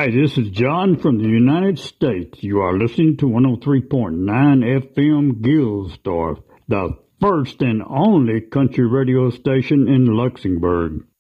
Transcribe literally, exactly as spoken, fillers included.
Hi, this is John from the United States. You are listening to one oh three point nine F M Gilsdorf, the first and only country radio station in Luxembourg.